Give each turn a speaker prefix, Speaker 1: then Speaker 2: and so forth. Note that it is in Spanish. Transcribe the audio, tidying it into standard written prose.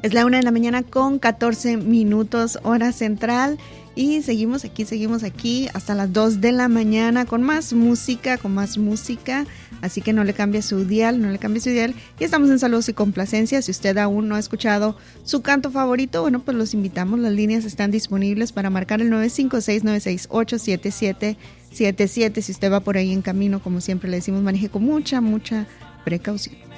Speaker 1: Es la 1:14 a.m, hora central. Y seguimos aquí hasta las 2 p.m. con más música. Así que no le cambie su dial, Y estamos en Saludos y Complacencias. Si usted aún no ha escuchado su canto favorito, bueno, pues los invitamos. Las líneas están disponibles para marcar el 956-968-7777. Si usted va por ahí en camino, como siempre le decimos, maneje con mucha precaución.